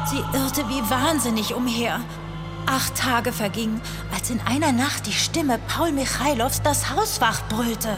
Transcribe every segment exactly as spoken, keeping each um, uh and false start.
Sie irrte wie wahnsinnig umher. Acht Tage vergingen, als in einer Nacht die Stimme Paul Michailows das Haus wach brüllte.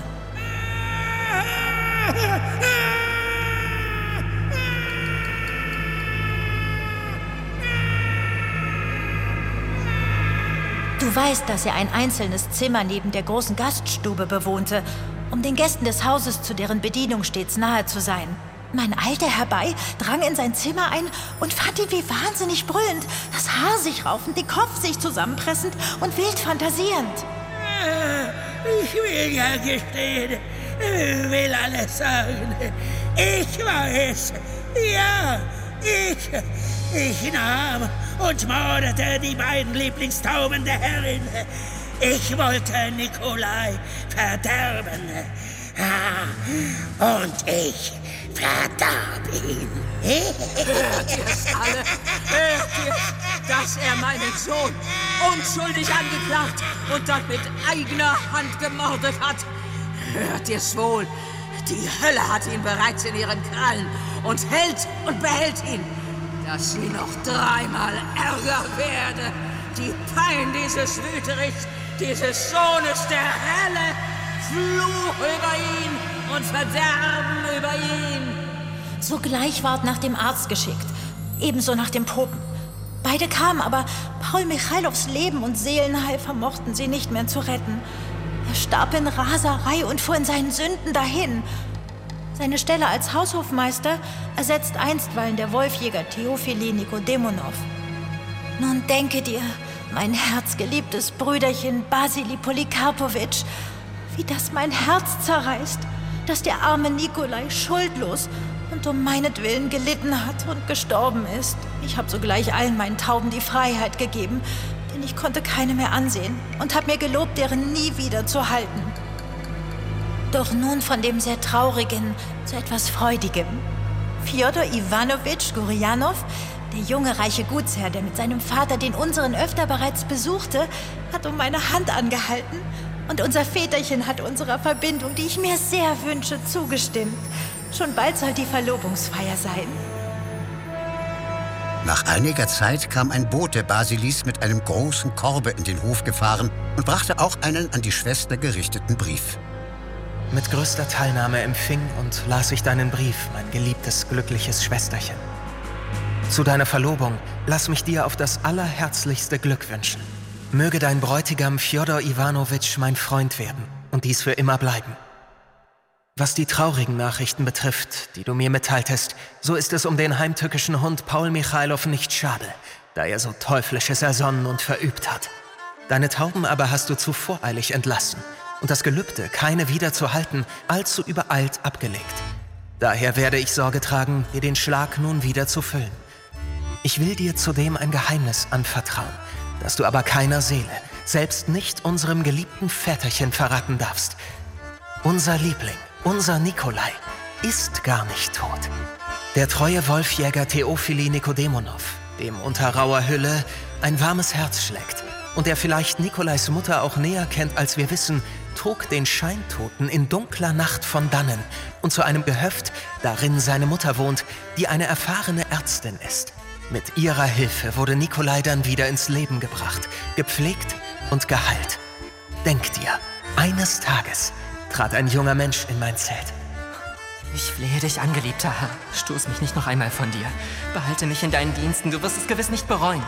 Du weißt, dass er ein einzelnes Zimmer neben der großen Gaststube bewohnte, um den Gästen des Hauses zu deren Bedienung stets nahe zu sein. Mein Alter herbei, drang in sein Zimmer ein und fand ihn wie wahnsinnig brüllend, das Haar sich raufend, den Kopf sich zusammenpressend und wild fantasierend. Ich will ja gestehen, will alles sagen. Ich war es. Ja, ich. Ich nahm und mordete die beiden Lieblingstauben der Herrin. Ich wollte Nikolai verderben. Und ich verdarb ihn. Hört ihr's alle? Hört ihr's, dass er meinen Sohn unschuldig angeklagt und dann mit eigener Hand gemordet hat? Hört ihr's wohl? Die Hölle hat ihn bereits in ihren Krallen und hält und behält ihn, dass sie noch dreimal ärger werde. Die Pein dieses Wüterichs, dieses Sohnes der Hölle, Fluch über ihn und Verderben über ihn. Sogleich ward nach dem Arzt geschickt, ebenso nach dem Popen. Beide kamen, aber Paul Michailows Leben und Seelenheil vermochten sie nicht mehr zu retten. Er starb in Raserei und fuhr in seinen Sünden dahin. Seine Stelle als Haushofmeister ersetzt einstweilen der Wolfjäger Theophili Nikodemonow. Nun denke dir, mein herzgeliebtes Brüderchen Basili Polikarpowitsch, wie das mein Herz zerreißt, dass der arme Nikolai schuldlos und um meinetwillen gelitten hat und gestorben ist. Ich habe sogleich allen meinen Tauben die Freiheit gegeben, denn ich konnte keine mehr ansehen und habe mir gelobt, deren nie wieder zu halten. Doch nun von dem sehr Traurigen zu etwas Freudigem. Fjodor Iwanowitsch Gurianow, der junge reiche Gutsherr, der mit seinem Vater den unseren öfter bereits besuchte, hat um meine Hand angehalten und unser Väterchen hat unserer Verbindung, die ich mir sehr wünsche, zugestimmt. Schon bald soll die Verlobungsfeier sein. Nach einiger Zeit kam ein Bote Basilis mit einem großen Korbe in den Hof gefahren und brachte auch einen an die Schwester gerichteten Brief. Mit größter Teilnahme empfing und las ich deinen Brief, mein geliebtes, glückliches Schwesterchen. Zu deiner Verlobung lass mich dir auf das allerherzlichste Glück wünschen. Möge dein Bräutigam Fjodor Iwanowitsch mein Freund werden und dies für immer bleiben. Was die traurigen Nachrichten betrifft, die du mir mitteiltest, so ist es um den heimtückischen Hund Paul Michailow nicht schade, da er so Teuflisches ersonnen und verübt hat. Deine Tauben aber hast du zu voreilig entlassen und das Gelübde, keine wieder zu halten, allzu übereilt abgelegt. Daher werde ich Sorge tragen, dir den Schlag nun wieder zu füllen. Ich will dir zudem ein Geheimnis anvertrauen, das du aber keiner Seele, selbst nicht unserem geliebten Väterchen verraten darfst. Unser Liebling, unser Nikolai, ist gar nicht tot. Der treue Wolfjäger Theophili Nikodemonow, dem unter rauer Hülle ein warmes Herz schlägt und der vielleicht Nikolais Mutter auch näher kennt, als wir wissen, trug den Scheintoten in dunkler Nacht von dannen und zu einem Gehöft, darin seine Mutter wohnt, die eine erfahrene Ärztin ist. Mit ihrer Hilfe wurde Nikolai dann wieder ins Leben gebracht, gepflegt und geheilt. Denk dir, eines Tages trat ein junger Mensch in mein Zelt. Ich flehe dich an, geliebter Herr. Stoß mich nicht noch einmal von dir. Behalte mich in deinen Diensten, du wirst es gewiss nicht bereuen.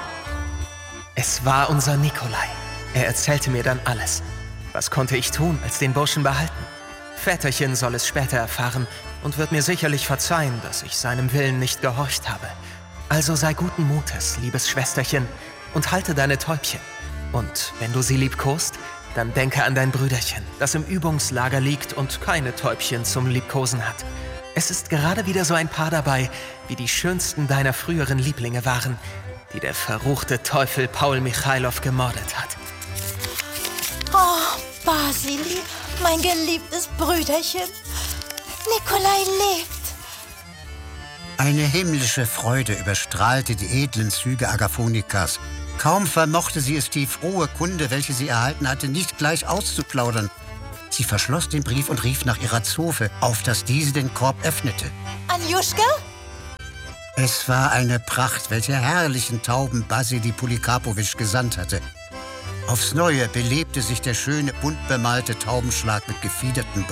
Es war unser Nikolai. Er erzählte mir dann alles. Was konnte ich tun, als den Burschen behalten? Väterchen soll es später erfahren und wird mir sicherlich verzeihen, dass ich seinem Willen nicht gehorcht habe. Also sei guten Mutes, liebes Schwesterchen, und halte deine Täubchen. Und wenn du sie liebkost, dann denke an dein Brüderchen, das im Übungslager liegt und keine Täubchen zum Liebkosen hat. Es ist gerade wieder so ein Paar dabei, wie die schönsten deiner früheren Lieblinge waren, die der verruchte Teufel Paul Michailow gemordet hat. Oh, Basili, mein geliebtes Brüderchen. Nikolai lebt. Eine himmlische Freude überstrahlte die edlen Züge Agaphonikas. Kaum vermochte sie es, die frohe Kunde, welche sie erhalten hatte, nicht gleich auszuplaudern. Sie verschloss den Brief und rief nach ihrer Zofe, auf dass diese den Korb öffnete. Anjuschka? Es war eine Pracht, welche herrlichen Tauben Basili Polikarpowitsch gesandt hatte. Aufs Neue belebte sich der schöne, bunt bemalte Taubenschlag mit gefiederten